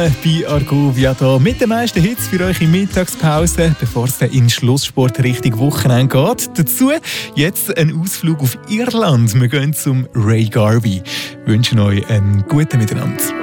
Bei Argovia hier mit den meisten Hits für euch in Mittagspause, bevor es dann in Schlusssport Richtung Wochenende geht. Dazu jetzt ein Ausflug auf Irland. Wir gehen zum Ray Garvey. Wir wünschen euch einen guten Miteinander.